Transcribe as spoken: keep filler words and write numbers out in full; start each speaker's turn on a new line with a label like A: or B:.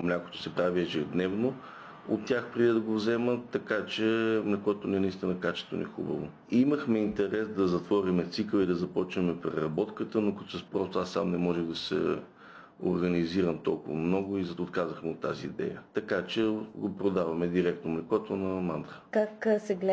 A: млякото се прави ежедневно от тях преди да го вземат, така че млекото ни наистина качеството ни е хубаво. И имахме интерес да затворим цикъл и да започнем преработката, но като се просто аз сам не можех да се организирам толкова много и зато отказахме от тази идея. Така че го продаваме директно млекото на Мандра.
B: Как се гледа